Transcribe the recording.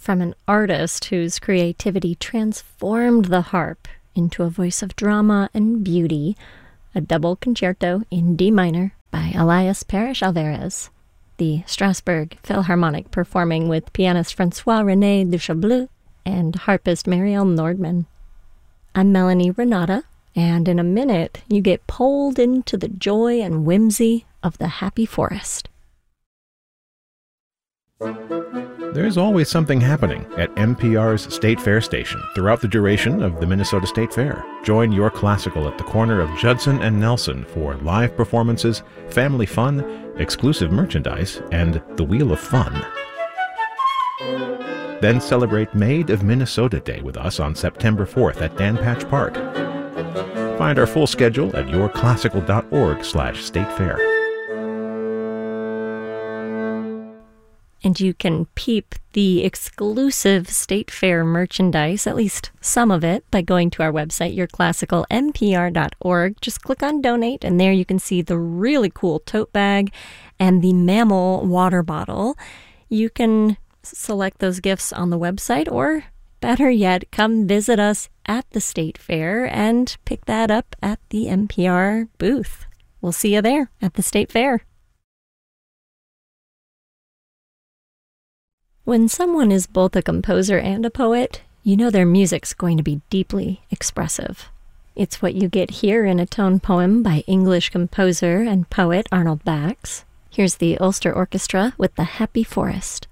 from an artist whose creativity transformed the harp into a voice of drama and beauty, a double concerto in D minor by Elias Parrish Alvarez, the Strasbourg Philharmonic performing with pianist François-René Duchableu and harpist Marielle Nordman. I'm Melanie Renata, and in a minute you get pulled into the joy and whimsy of the happy forest. There's always something happening at NPR's State Fair station throughout the duration of the Minnesota State Fair. Join Your Classical at the corner of Judson and Nelson for live performances, family fun, exclusive merchandise, and the Wheel of Fun. Then celebrate Made of Minnesota Day with us on September 4th at Dan Patch Park. Find our full schedule at yourclassical.org/statefair. And you can peep the exclusive State Fair merchandise, at least some of it, by going to our website, yourclassicalnpr.org. Just click on Donate, and there you can see the really cool tote bag and the mammal water bottle. You can select those gifts on the website, or better yet, come visit us at the State Fair and pick that up at the NPR booth. We'll see you there at the State Fair. When someone is both a composer and a poet, you know their music's going to be deeply expressive. It's what you get here in a tone poem by English composer and poet Arnold Bax. Here's the Ulster Orchestra with The Happy Forest.